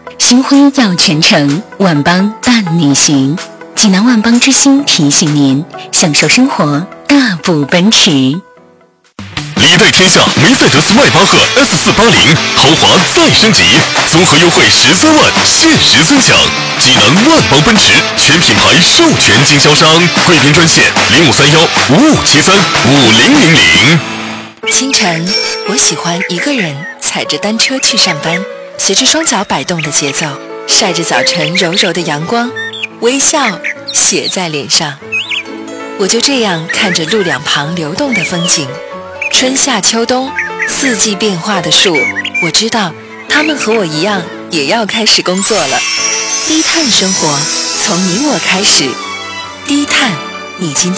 星辉耀全城，万邦伴你行。济南万邦之星提醒您，享受生活，大步奔驰。 历代天下梅赛德斯迈巴赫 S480豪华再升级，综合优惠13万，限时尊享。济南万邦奔驰全品牌授权经销商，贵宾专线053155735000。 清晨，我喜欢一个人踩着单车去上班，随着双脚摆动的节奏，晒着早晨柔柔的阳光，微笑写在脸上。我就这样看着路两旁流动的风景，春夏秋冬四季变化的树，我知道他们和我一样也要开始工作了。低碳生活从你我开始，低碳，你今天